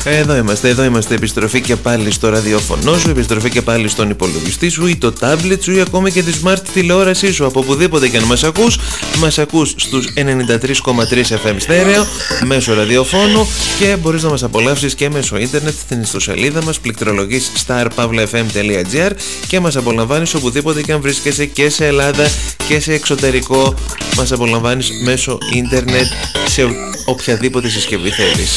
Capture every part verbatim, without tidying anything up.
Εδώ είμαστε, εδώ είμαστε. Επιστροφή και πάλι στο ραδιόφωνο σου, επιστροφή και πάλι στον υπολογιστή σου ή το τάμπλετ σου ή ακόμα και τη smart τηλεόρασή σου. Από οπουδήποτε και αν μας ακούς, μας ακούς στους ενενήντα τρία κόμμα τρία εφ εμ στέρεο μέσω ραδιοφώνου και μπορείς να μας απολαύσεις και μέσω ίντερνετ στην ιστοσελίδα μας, πληκτρολογείς star pavla f m dot g r και μας απολαμβάνεις οπουδήποτε και αν βρίσκεσαι και σε Ελλάδα και σε εξωτερικό. Μας απολαμβάνεις μέσω ίντερνετ σε οποιαδήποτε συσκευή θέλεις.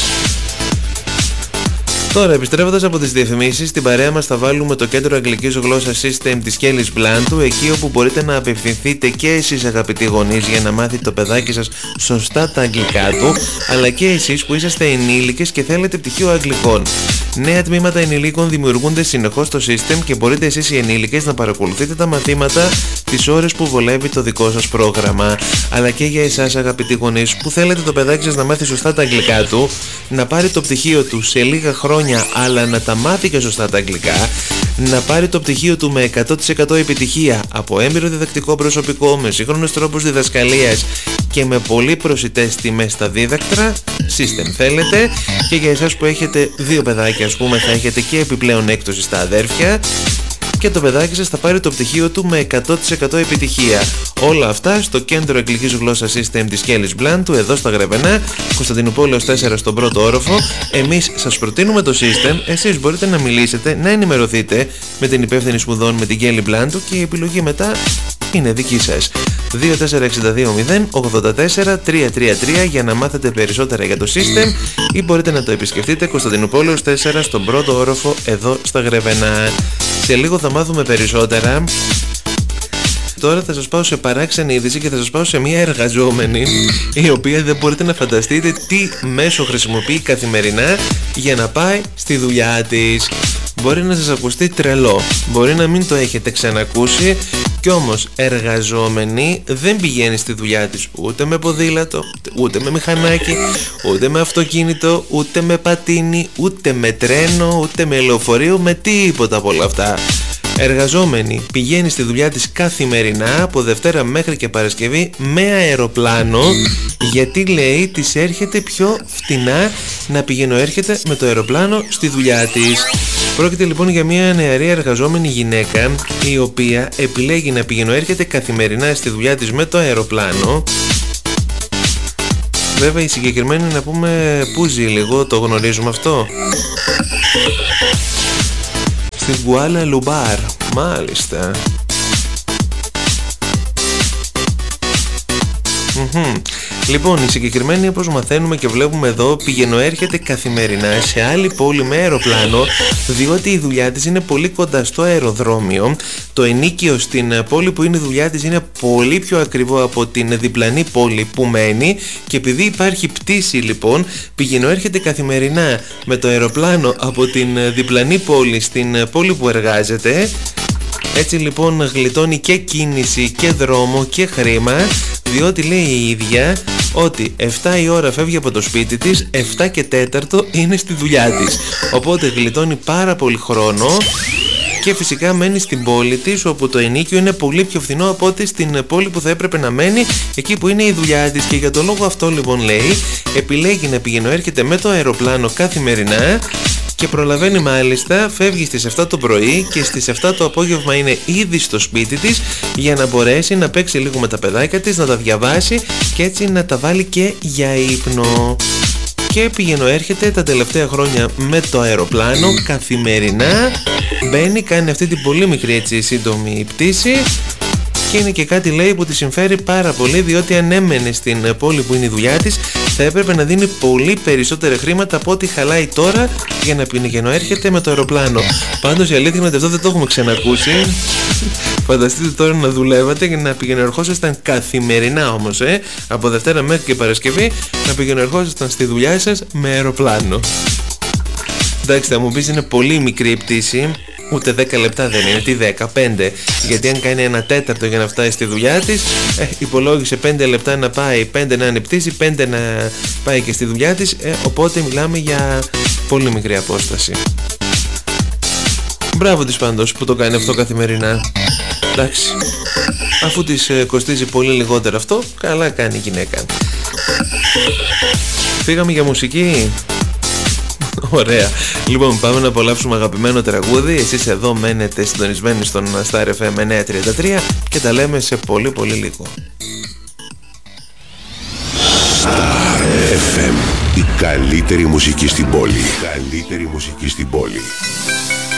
Τώρα, επιστρέφοντας από τις διαφημίσεις, στην παρέα μας θα βάλουμε το κέντρο αγγλικής γλώσσας System της Kelly's Blantu, εκεί όπου μπορείτε να απευθυνθείτε και εσείς αγαπητοί γονείς για να μάθει το παιδάκι σας σωστά τα αγγλικά του, αλλά και εσείς που είσαστε ενήλικες και θέλετε πτυχίο αγγλικών. Νέα τμήματα ενηλίκων δημιουργούνται συνεχώς στο System και μπορείτε εσείς οι ενήλικες να παρακολουθείτε τα μαθήματα τις ώρες που βολεύει το δικό σας πρόγραμμα. Αλλά και για εσάς αγαπητοί γονείς που θέλετε το παιδάκι σας να μάθει σωστά τα αγγλικά του, να πάρει το πτυχίο του σε λίγα χρόνια αλλά να τα μάθει και σωστά τα αγγλικά, να πάρει το πτυχίο του με εκατό τοις εκατό επιτυχία από έμπειρο διδακτικό προσωπικό, με σύγχρονους τρόπους διδασκαλίας και με πολύ προσιτές τιμές στα δίδακτρα, System θέλετε. Και για εσάς που έχετε δύο παιδάκια, ας πούμε, θα έχετε και επιπλέον έκπτωση στα αδέρφια και το παιδάκι σας θα πάρει το πτυχίο του με εκατό τοις εκατό επιτυχία. Όλα αυτά στο κέντρο αγγλικής γλώσσας System της Kelly's Blantu, εδώ στα Γρεβενά, Κωνσταντινούπολεως τέσσερα στον πρώτο όροφο. Εμείς σας προτείνουμε το System, εσείς μπορείτε να μιλήσετε, να ενημερωθείτε με την υπεύθυνη σπουδών, με την Kelly Blantu, και η επιλογή μετά είναι δική σας. δύο τέσσερα έξι δύο μηδέν ογδόντα τέσσερα τριακόσια τριάντα τρία για να μάθετε περισσότερα για το System, ή μπορείτε να το επισκεφτείτε Κωνσταντινούπολεως τέσσερα στον πρώτο όροφο, εδώ στα Γρεβενά. Σε λίγο θα μάθουμε περισσότερα. Τώρα θα σας πάω σε παράξενη είδηση και θα σας πάω σε μια εργαζόμενη η οποία δεν μπορείτε να φανταστείτε τι μέσο χρησιμοποιεί καθημερινά για να πάει στη δουλειά της. Μπορεί να σας ακουστεί τρελό, μπορεί να μην το έχετε ξανακούσει, κι όμως εργαζόμενη δεν πηγαίνει στη δουλειά της ούτε με ποδήλατο, ούτε με μηχανάκι, ούτε με αυτοκίνητο, ούτε με πατίνι, ούτε με τρένο, ούτε με λεωφορείο, με τίποτα από όλα αυτά. Εργαζόμενη πηγαίνει στη δουλειά της καθημερινά από Δευτέρα μέχρι και Παρασκευή με αεροπλάνο, γιατί λέει της έρχεται πιο φτηνά να πηγαίνω έρχεται με το αεροπλάνο στη δουλειά της. Πρόκειται λοιπόν για μια νεαρή εργαζόμενη γυναίκα η οποία επιλέγει να πηγαίνω έρχεται καθημερινά στη δουλειά της με το αεροπλάνο. Βέβαια η συγκεκριμένη, να πούμε πού ζει λίγο, το γνωρίζουμε αυτό. Στην Κουάλα Λουμπάρ, μάλιστα. Mm-hmm. Λοιπόν, η συγκεκριμένη, όπως μαθαίνουμε και βλέπουμε εδώ, πηγαίνω έρχεται καθημερινά σε άλλη πόλη με αεροπλάνο, διότι η δουλειά της είναι πολύ κοντά στο αεροδρόμιο. Το ενοίκιο στην πόλη που είναι η δουλειά της είναι πολύ πιο ακριβό από την διπλανή πόλη που μένει, και επειδή υπάρχει πτήση λοιπόν, πηγαίνω έρχεται καθημερινά με το αεροπλάνο από την διπλανή πόλη στην πόλη που εργάζεται. Έτσι λοιπόν γλιτώνει και κίνηση και δρόμο και χρήμα, διότι λέει η ίδια ότι επτά η ώρα φεύγει από το σπίτι της, επτά και τέταρτο είναι στη δουλειά της. Οπότε γλιτώνει πάρα πολύ χρόνο και φυσικά μένει στην πόλη της, όπου το ενοίκιο είναι πολύ πιο φθηνό από ότι στην πόλη που θα έπρεπε να μένει, εκεί που είναι η δουλειά της. Και για τον λόγο αυτό λοιπόν λέει, επιλέγει να πηγαίνω έρχεται με το αεροπλάνο καθημερινά και προλαβαίνει μάλιστα, φεύγει στις επτά το πρωί και στις επτά το απόγευμα είναι ήδη στο σπίτι της για να μπορέσει να παίξει λίγο με τα παιδάκια της, να τα διαβάσει και έτσι να τα βάλει και για ύπνο. Και πηγαίνω έρχεται τα τελευταία χρόνια με το αεροπλάνο καθημερινά, μπαίνει, κάνει αυτή την πολύ μικρή έτσι σύντομη πτήση. Και είναι και κάτι λέει που τη συμφέρει πάρα πολύ, διότι αν έμενε στην πόλη που είναι η δουλειά της θα έπρεπε να δίνει πολύ περισσότερα χρήματα από ό,τι χαλάει τώρα για να πηγαίνω έρχεται με το αεροπλάνο. Πάντως η αλήθεια είναι ότι αυτό δεν το έχουμε ξανακούσει. Φανταστείτε τώρα να δουλεύατε και να πηγαινορχόσασταν καθημερινά όμως, ε, από Δευτέρα μέχρι και Παρασκευή, να πηγαινορχόσασταν στη δουλειά σας με αεροπλάνο. Εντάξει, θα μου πεις είναι πολύ μικρή η πτήση. Ούτε δέκα λεπτά δεν είναι, τι δέκα, πέντε. Γιατί αν κάνει ένα τέταρτο για να φτάσει στη δουλειά της, ε, υπολόγισε πέντε λεπτά να πάει, πέντε να είναι πτήση, πέντε να πάει και στη δουλειά της, ε, οπότε μιλάμε για πολύ μικρή απόσταση. Μπράβο της πάντως που το κάνει αυτό καθημερινά. Εντάξει, αφού της ε, κοστίζει πολύ λιγότερο αυτό, καλά κάνει η γυναίκα. Φύγαμε για μουσική. Ωραία. Λοιπόν, πάμε να απολαύσουμε αγαπημένο τραγούδι. Εσείς εδώ μένετε συντονισμένοι στον Star εφ εμ εννιακόσια τριάντα τρία και τα λέμε σε πολύ πολύ λίγο. Star εφ εμ, η καλύτερη μουσική στην πόλη. Η καλύτερη μουσική στην πόλη.